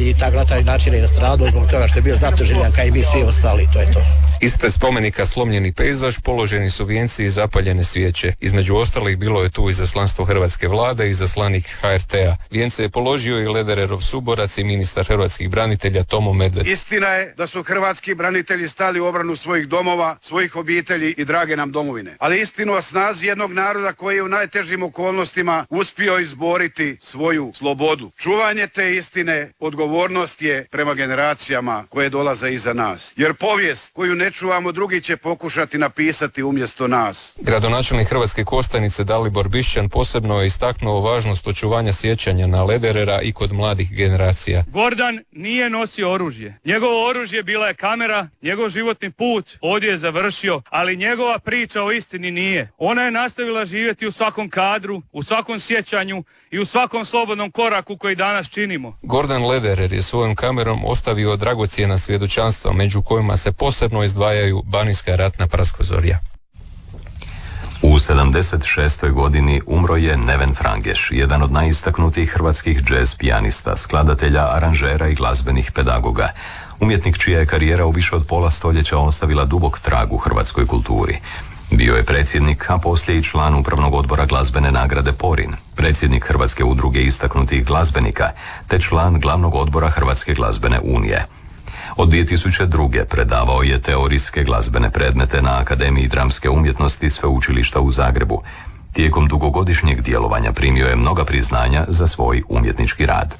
i na taj način je nastradao zbog toga što je bio znatoželjan kao i mi svi ostali, to je to. Ispred spomenika slomljeni pejzaž, položeni su vijenci i zapaljene svijeće. Između ostalih bilo je tu izaslanstvo hrvatske vlade i izaslanik HRT-a. Vijence je položio i Ledererov suborac i ministar hrvatskih branitelja Tomo Medved. Istina je da su hrvatski branitelji stali u obranu svojih domova, svojih obitelji i drage nam domovine. Ali istinu o snazi jednog naroda koji je u najtežim okolnostima uspio izboriti svoju slobodu. Čuvanje te istine, odgovornost je prema generacijama koje dolaze iza nas. Jer povijest koju ne čuvamo, drugi će pokušati napisati umjesto nas. Gradonačelnik Hrvatske Kostajnice Dalibor Bišćan posebno je istaknuo važnost očuvanja sjećanja na Lederera i kod mladih generacija. Gordan nije nosio oružje. Njegovo oružje bila je kamera, njegov životni put ovdje je završio, ali njegova priča o istini nije. Ona je nastavila živjeti u svakom kadru, u svakom sjećanju i u svakom slobodnom koraku koji danas činimo. Gordan Lederer je svojom kamerom ostavio dragocjena svjedočanstva, među kojima se posebno izdvajaju Banijska ratna praskozorja. U 76. godini umro je Neven Frangeš, jedan od najistaknutijih hrvatskih džez pijanista, skladatelja, aranžera i glazbenih pedagoga. Umjetnik čija je karijera u više od pola stoljeća ostavila dubok trag u hrvatskoj kulturi. Bio je predsjednik, a poslije i član upravnog odbora glazbene nagrade Porin, predsjednik Hrvatske udruge istaknutih glazbenika, te član glavnog odbora Hrvatske glazbene unije. Od 2002. predavao je teorijske glazbene predmete na Akademiji dramske umjetnosti Sveučilišta u Zagrebu. Tijekom dugogodišnjeg djelovanja primio je mnoga priznanja za svoj umjetnički rad.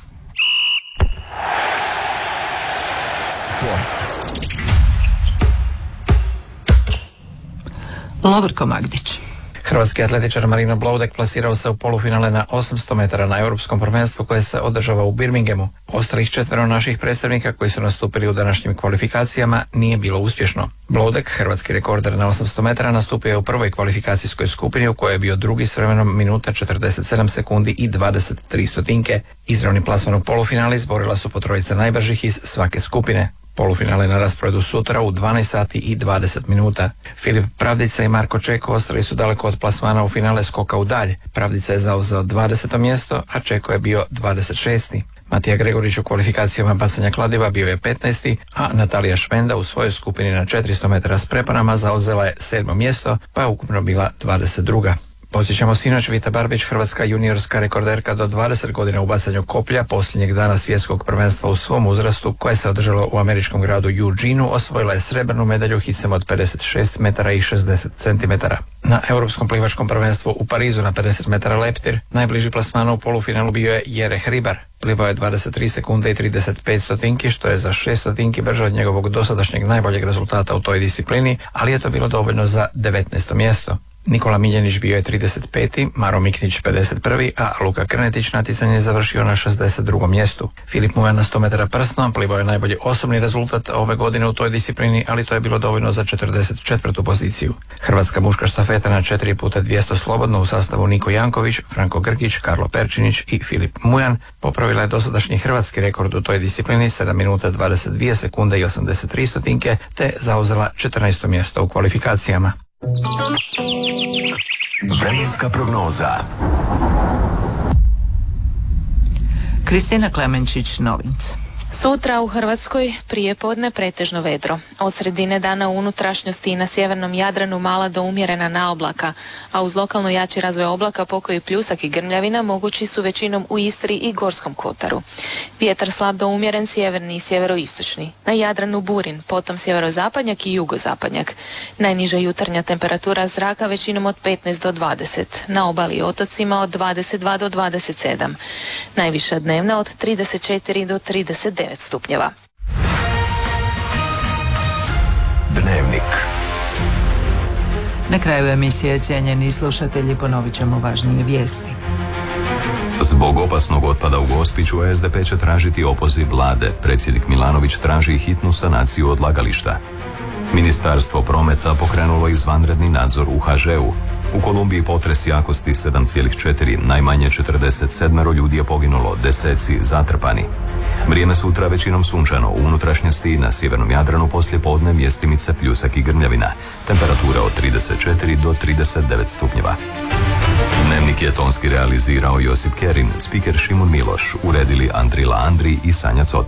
Sport. Lovrko Magdić. Hrvatski atletičar Marino Bloudek plasirao se u polufinale na 800 metara na europskom prvenstvu koje se održava u Birminghamu. Ostalih 4 naših predstavnika koji su nastupili u današnjim kvalifikacijama nije bilo uspješno. Bloudek, hrvatski rekorder na 800 metara, nastupio je u prvoj kvalifikacijskoj skupini u kojoj je bio drugi s vremenom minuta 47 sekundi i 23 stotinke. Izravni plasman u polufinale izborila su po trojica najbržih iz svake skupine. Polufinale na rasporedu sutra u 12 sati i 20 minuta. Filip Pravdica i Marko Čeko ostali su daleko od plasmana u finale skoka u dalj. Pravdica je zauzeo 20. mjesto, a Čeko je bio 26. Matija Gregorić u kvalifikacijama bacanja kladiva bio je 15. a Natalija Švenda u svojoj skupini na 400 metara s prepanama zauzela je 7. mjesto, pa je ukupno bila 22. Podsjećamo, sinoć Vita Barbić, hrvatska juniorska rekorderka do 20 godina u bacanju koplja, posljednjeg dana svjetskog prvenstva u svom uzrastu, koje se održalo u američkom gradu Eugeneu, osvojila je srebrnu medalju hicem od 56 metara i 60 centimetara. Na europskom plivačkom prvenstvu u Parizu na 50 metara leptir najbliži plasmanu u polufinalu bio je Jere Hribar. Plivao je 23 sekunde i 35 stotinki, što je za 6 stotinki brže od njegovog dosadašnjeg najboljeg rezultata u toj disciplini, ali je to bilo dovoljno za 19. mjesto. Nikola Miljenić bio je 35. Maro Miknić 51. a Luka Krnetić natjecanje je završio na 62. mjestu. Filip Mujan na 100 metara prsno plivao je najbolji osobni rezultat ove godine u toj disciplini, ali to je bilo dovoljno za 44. poziciju. Hrvatska muška štafeta na 4x200 slobodno u sastavu Niko Janković, Franko Grgić, Karlo Perčinić i Filip Mujan popravila je dosadašnji hrvatski rekord u toj disciplini 7 minuta 22 sekunde i 83 stotinke, te zauzela 14. mjesto u kvalifikacijama. Vremenska prognoza. Kristina Klemenčić, Novinci. Sutra u Hrvatskoj prijepodne pretežno vedro. Od sredine dana u unutrašnjosti i na sjevernom Jadranu mala do umjerena naoblaka, a uz lokalno jači razvoj oblaka pokoji pljusak i grmljavina mogući su većinom u Istri i Gorskom kotaru. Vjetar slab do umjeren sjeverni i sjeveroistočni. Na Jadranu burin, potom sjeverozapadnjak i jugozapadnjak. Najniža jutarnja temperatura zraka većinom od 15 do 20. Na obali i otocima od 22 do 27. Najviša dnevna od 34 do 39 stupnjeva. Dnevnik. Na kraju emisije, cijenjeni slušatelji, ponovit ćemo važnije vijesti. Zbog opasnog otpada u Gospiću SDP će tražiti opoziv vlade. Predsjednik Milanović traži hitnu sanaciju odlagališta. Ministarstvo prometa pokrenulo izvanredni nadzor u HŽ-u. U Kolumbiji potres jakosti 7,4, najmanje 47 ljudi je poginulo, deseci zatrpani. Vrijeme sutra većinom sunčano, u unutrašnjosti i na sjevernom Jadranu poslije podne mjestimice pljusak i grmljavina. Temperatura od 34 do 39 stupnjeva. Dnevnik je tonski realizirao Josip Kerin, spiker Šimun Miloš, uredili Andrila Andri i Sanja Cot.